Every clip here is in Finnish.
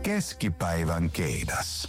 Keskipäivän keidas.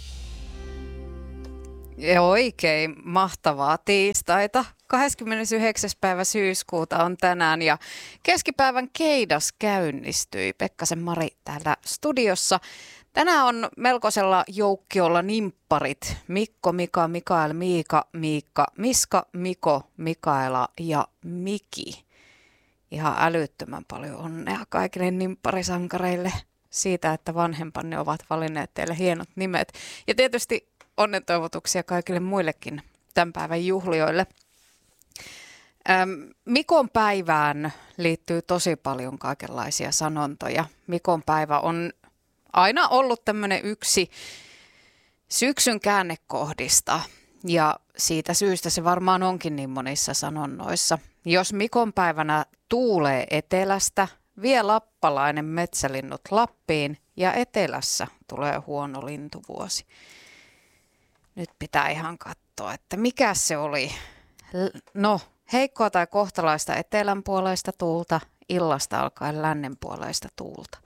Ja oikein mahtavaa tiistaita. 29. päivä syyskuuta on tänään ja keskipäivän keidas käynnistyi. Pekkasen Mari täällä studiossa. Tänään on melkoisella joukkiolla nimpparit. Mikko, Mika, Mikael, Miika, Miikka, Miska, Miko, Mikaela ja Miki. Ihan älyttömän paljon onnea kaikille nimpparisankareille siitä, että vanhempanne ovat valinneet teille hienot nimet. Ja tietysti onnentoivotuksia kaikille muillekin tämän päivän juhlioille. Mikon päivään liittyy tosi paljon kaikenlaisia sanontoja. Mikon päivä on aina ollut tämmöinen yksi syksyn käännekohdista ja siitä syystä se varmaan onkin niin monissa sanonnoissa. Jos Mikon päivänä tuulee etelästä, vie lappalainen metsälinnut Lappiin ja etelässä tulee huono lintuvuosi. Nyt pitää ihan katsoa, että mikä se oli. No, heikkoa tai kohtalaista etelänpuoleista tuulta, illasta alkaen lännenpuoleista tuulta.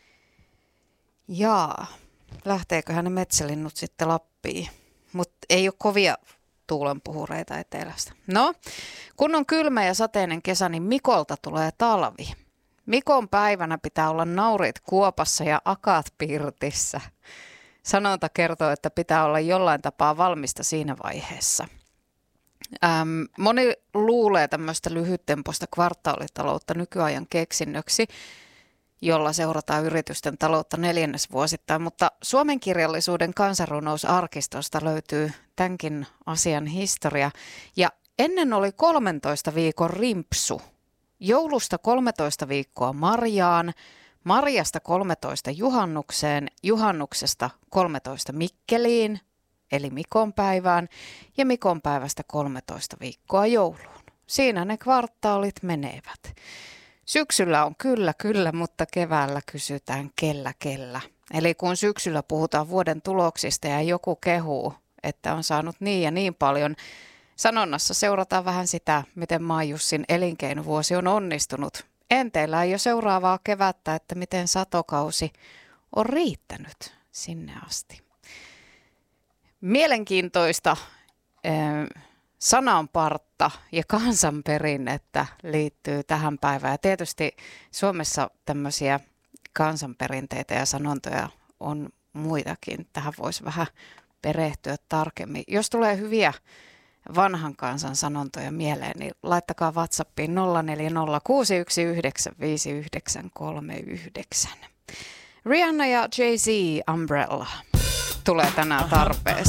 Jaa, lähteeköhän ne metsälinnut sitten Lappiin, mutta ei ole kovia tuulenpuhureita etelästä. No, kun on kylmä ja sateinen kesä, niin Mikolta tulee talvi. Mikon päivänä pitää olla naurit kuopassa ja akat pirtissä. Sanonta kertoo, että pitää olla jollain tapaa valmista siinä vaiheessa. Moni luulee tämmöistä lyhyttempoista kvartaalitaloutta nykyajan keksinnöksi, jolla seurataan yritysten taloutta neljännesvuosittain, mutta Suomen kirjallisuuden kansanrunousarkistosta löytyy tämänkin asian historia. Ja ennen oli 13 viikon rimpsu, joulusta 13 viikkoa marjaan, marjasta 13 juhannukseen, juhannuksesta 13 Mikkeliin, eli Mikon päivään, ja Mikon päivästä 13 viikkoa jouluun. Siinä ne kvartaalit menevät. Syksyllä on kyllä, mutta keväällä kysytään kellä. Eli kun syksyllä puhutaan vuoden tuloksista ja joku kehuu, että on saanut niin ja niin paljon, sanonnassa seurataan vähän sitä, miten Maajussin elinkeinovuosi on onnistunut. Enteillä jo seuraavaa kevättä, että miten satokausi on riittänyt sinne asti. Mielenkiintoista sananpartta ja kansanperinnettä liittyy tähän päivään. Ja tietysti Suomessa tämmöisiä kansanperinteitä ja sanontoja on muitakin. Tähän voisi vähän perehtyä tarkemmin. Jos tulee hyviä vanhan kansan sanontoja mieleen, niin laittakaa WhatsAppiin 0401695939. Rihanna ja Jay-Z Umbrella tulee tänään tarpeeseen.